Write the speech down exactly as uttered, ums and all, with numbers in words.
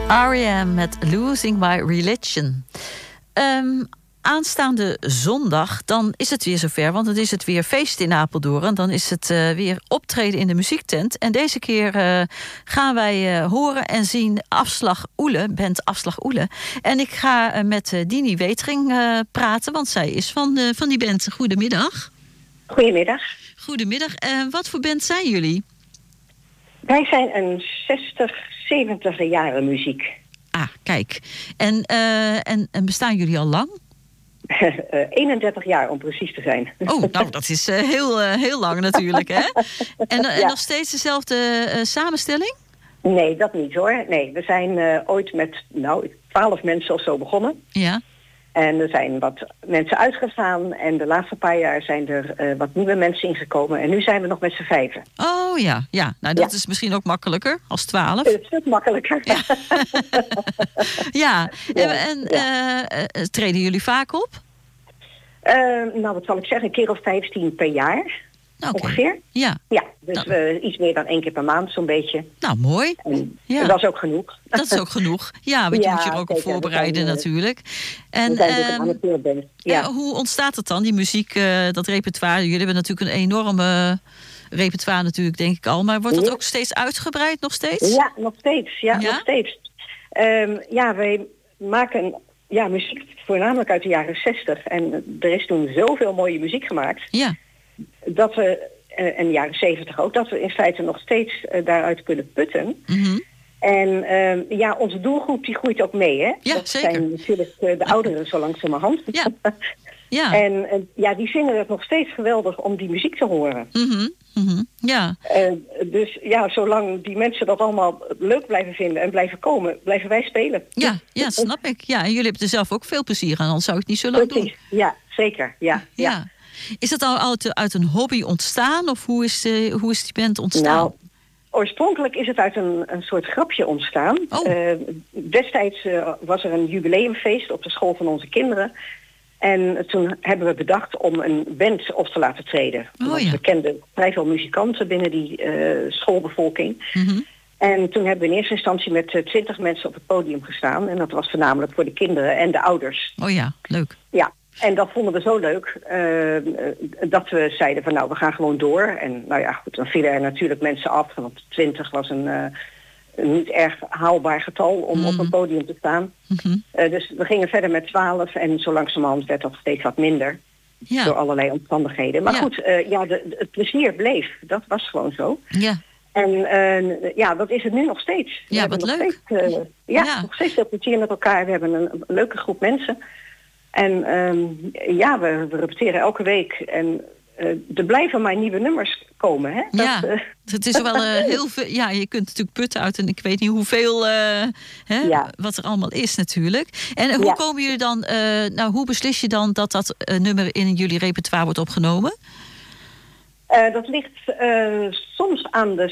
R E M met Losing My Religion. Um, aanstaande zondag, dan is het weer zover, want dan is het weer feest in Apeldoorn. Dan is het uh, weer optreden in de muziektent. En deze keer uh, gaan wij uh, horen en zien Afslag Oele, band Afslag Oele. En ik ga uh, met uh, Dini Wetering uh, praten, want zij is van, uh, van die band. Goedemiddag. Goedemiddag. Goedemiddag. Uh, wat voor band zijn jullie? Wij zijn een zestig, zeventig jaren muziek. Ah, kijk. En, uh, en, en bestaan jullie al lang? uh, eenendertig jaar om precies te zijn. Oh, nou, dat is uh, heel, uh, heel lang natuurlijk, hè? En, uh, ja. en nog steeds dezelfde uh, samenstelling? Nee, dat niet hoor. Nee, we zijn uh, ooit met nou, twaalf mensen of zo begonnen. Ja. En er zijn wat mensen uitgegaan. En de laatste paar jaar zijn er uh, wat nieuwe mensen ingekomen. En nu zijn we nog met z'n vijven. Oh ja, ja. Nou, dat ja. is misschien ook makkelijker als twaalf. Het is ook makkelijker. Ja, ja. En, en ja. Uh, uh, treden jullie vaak op? Uh, nou, wat zal ik zeggen? Een keer of vijftien per jaar. Okay. Ongeveer. Ja. Ja, dus nou. uh, iets meer dan één keer per maand zo'n beetje. Nou, mooi. En, ja. en dat is ook genoeg. Dat is ook genoeg. Ja, want je ja, moet je er ook op voorbereiden zijn, natuurlijk. En we zijn uh, een ja. uh, hoe ontstaat het dan, die muziek, uh, dat repertoire? Jullie hebben natuurlijk een enorme repertoire natuurlijk, denk ik al. Maar wordt dat ja. ook steeds uitgebreid, nog steeds? Ja, nog steeds. Ja, ja? nog steeds. Um, ja, wij maken ja, muziek voornamelijk uit de jaren zestig. En er is toen zoveel mooie muziek gemaakt. Ja. Dat we, uh, en de jaren zeventig ook, dat we in feite nog steeds uh, daaruit kunnen putten. Mm-hmm. En uh, ja, onze doelgroep die groeit ook mee, hè? Ja, dat zeker. zijn natuurlijk uh, de ouderen zo langzamerhand. Ja. Ja. En uh, ja, die vinden het nog steeds geweldig om die muziek te horen. Mm-hmm. Mm-hmm. Ja. Uh, dus ja, zolang die mensen dat allemaal leuk blijven vinden en blijven komen, blijven wij spelen. Ja, ja, snap ik. Ja, en jullie hebben er zelf ook veel plezier aan, anders zou ik het niet zo lang Precies. doen. Ja, zeker. Ja, ja. ja. Is dat al uit, uit een hobby ontstaan of hoe is, de, hoe is die band ontstaan? Nou, oorspronkelijk is het uit een, een soort grapje ontstaan. Oh. Uh, destijds uh, was er een jubileumfeest op de school van onze kinderen. En toen hebben we bedacht om een band op te laten treden. Oh, Want ja. we kenden vrij veel muzikanten binnen die uh, schoolbevolking. Mm-hmm. En toen hebben we in eerste instantie met twintig uh, mensen op het podium gestaan. En dat was voornamelijk voor de kinderen en de ouders. Oh ja, leuk. Ja. En dat vonden we zo leuk uh, dat we zeiden van nou, we gaan gewoon door. En nou ja, goed, dan vielen er natuurlijk mensen af. Want twintig was een, uh, een niet erg haalbaar getal om mm. op een podium te staan. Mm-hmm. Uh, dus we gingen verder met twaalf en zo langzamerhand werd dat steeds wat minder. Ja. Door allerlei omstandigheden. Maar ja. goed, uh, ja, de, de, het plezier bleef. Dat was gewoon zo. Ja. En uh, ja, dat is het nu nog steeds. We ja, wat nog leuk. Steeds, uh, ja, ja, nog steeds veel plezier met elkaar. We hebben een, een leuke groep mensen. En um, ja, we, we repeteren elke week. En uh, er blijven maar nieuwe nummers komen. Hè? Dat, ja, uh... het is wel uh, heel veel. Ja, je kunt natuurlijk putten uit en ik weet niet hoeveel, uh, hè, ja. wat er allemaal is natuurlijk. En uh, hoe ja. komen jullie dan, uh, nou hoe beslis je dan dat dat uh, nummer in jullie repertoire wordt opgenomen? Uh, dat ligt uh, soms aan de